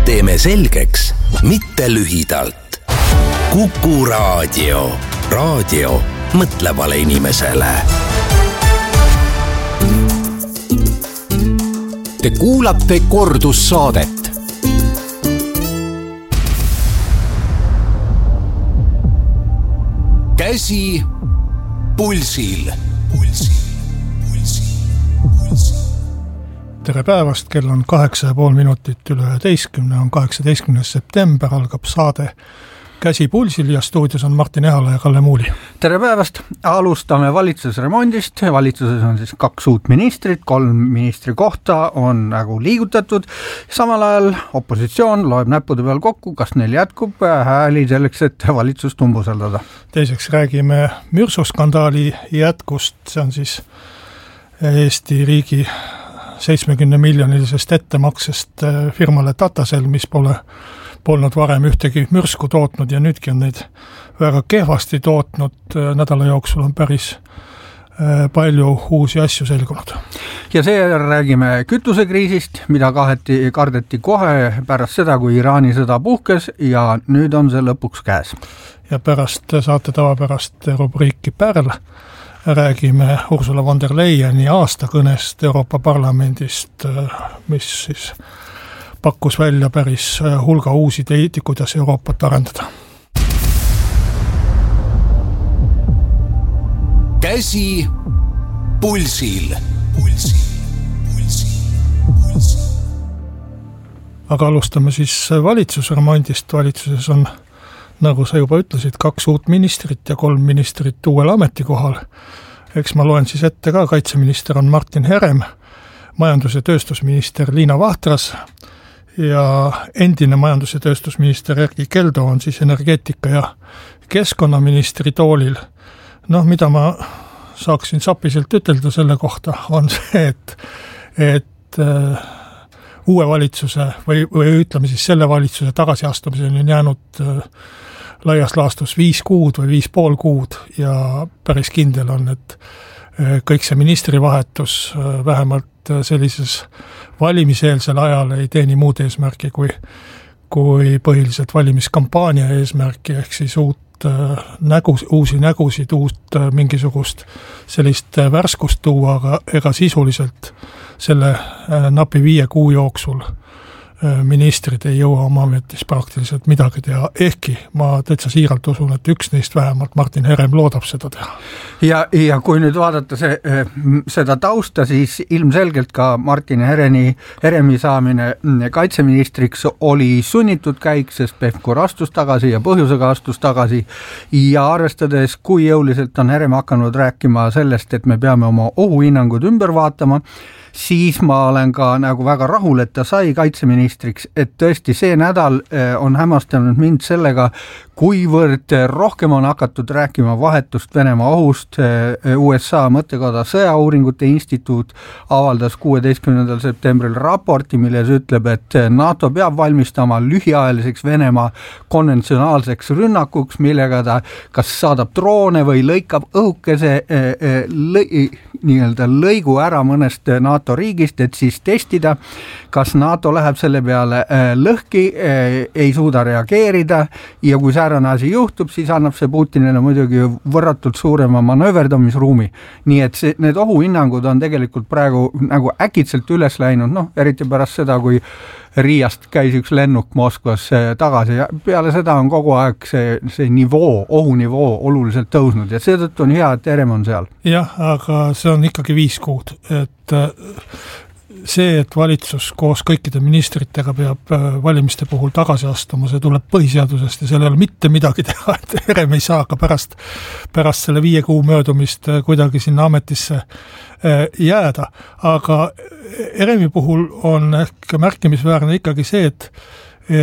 Teeme selgeks, mitte lühidalt. Kuku Raadio. Raadio mõtlevale inimesele. Te kuulate kordussaadet. Käsi pulsil. Tere päevast, kell on 8,5 minutit üle 11, on 18. september, algab saade Käsi pulsil ja stuudios on Martin Ehala ja Kalle Muuli. Tere päevast, alustame valitsusremondist, valitsuses on siis 2 uut ministrit, 3 ministri kohta on nagu liigutatud, samal ajal opositsioon loeb näppude peal kokku, kas neil jätkub hääli selleks, et valitsust umbusaldada. Teiseks räägime mürsuskandaali jätkust, see on siis Eesti riigi 70 miljonilisest ettemaksest firmale Tatasel, mis polnud varem ühtegi mürsku tootnud ja nüüdki on neid väga kehvasti tootnud. Nädala jooksul on päris palju uusi asju selgunud. Ja seejärel räägime kütusekriisist, mida kardeti kohe pärast seda, kui Iraani sõda puhkes ja nüüd on see lõpuks käes. Ja pärast saate tavapärast rubriiki Pärl räägime Ursula von der Leyeni aastakõnest Euroopa Parlamendist, mis siis pakkus välja päris hulga uusi ideid, kuidas Euroopat arendada. Käsi pulsil. Aga alustame siis valitsusremondist. Valitsuses on, nagu sa juba ütlesid, 2 uut ministrit ja 3 ministrit uuel ametikohal. Eks ma loen siis ette ka, kaitseminister on Martin Herem, majandus- ja tööstusminister Liina Vahtras ja endine majandus- ja tööstusminister Erki Keldo on siis energeetika- ja keskkonnaministri toolil. Mida ma saaksin sapiselt ütelda selle kohta, on see, et uue valitsuse või ütleme siis selle valitsuse tagasiastumiseni on jäänud laias laastus 5 kuud või 5,5 kuud ja päris kindel on, et kõik see ministrivahetus vähemalt sellises valimiseelsel ajal ei teeni muud eesmärki kui põhiliselt valimiskampaania eesmärki, ehk siis uusi nägusid, uut mingisugust sellist värskust tuua, aga ega sisuliselt selle napi 5 kuu jooksul ministrid ei jõua oma ametis praktiliselt midagi teha, ehkki ma täitsa siiralt usun, et üks neist vähemalt, Martin Herem, loodab seda teha. Ja kui nüüd vaadata seda tausta, siis ilmselgelt ka Martin Heremi saamine kaitseministriks oli sunnitud käik, sest Pevkur astus tagasi ja põhjusega astus tagasi ja arvestades, kui jõuliselt on Herem hakanud rääkima sellest, et me peame oma ohuhinnangud ümber vaatama, siis ma olen ka nagu väga rahul, et ta sai kaitseministriks, et tõesti see nädal on hämmastanud mind sellega, kuivõrd rohkem on hakatud rääkima vahetust Venemaa ohust. USA mõttekoda Sõjauuringute Instituut avaldas 16. septembril raporti, milles ütleb, et NATO peab valmistama lühiajaliseks Venemaa konventsionaalseks rünnakuks, millega ta kas saadab droone või lõikab õhukese lõigu ära mõnest NATO riigist, et siis testida, kas NATO läheb selle peale lõhki, ei suuda reageerida ja kui säärane asi juhtub, siis annab see Putinile muidugi võrratult suurema manööverdamisruumi. Nii et need ohuhinnangud on tegelikult praegu nagu äkitselt üles läinud, eriti pärast seda, kui Riiast käis üks lennuk Moskvas tagasi ja peale seda on kogu aeg see ohunivoo oluliselt tõusnud ja seetõttu on hea, et Herem on seal. Jah, aga see on ikkagi 5 kuud, et see, et valitsus koos kõikide ministritega peab valimiste puhul tagasi astuma, see tuleb põhiseadusest ja seal ei ole mitte midagi teha, et Herem ei saa ka pärast selle 5 kuu möödumist kuidagi sinna ametisse jääda. Aga Heremi puhul on ehk märkimisväärne ikkagi see,